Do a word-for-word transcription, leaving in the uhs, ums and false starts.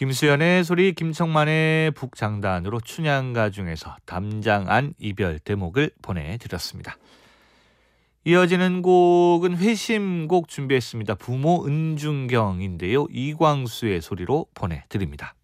김수현의 소리, 김청만의 북장단으로 춘향가 중에서 담장안 이별 대목을 보내드렸습니다. 이어지는 곡은 회심곡 준비했습니다. 부모 은중경인데요. 이광수의 소리로 보내드립니다.